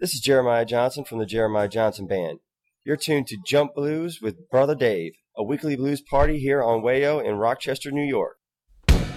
This is Jeremiah Johnson from the Jeremiah Johnson Band. You're tuned to Jump Blues with Brother Dave, a weekly blues party here on Wayo in Rochester, New York.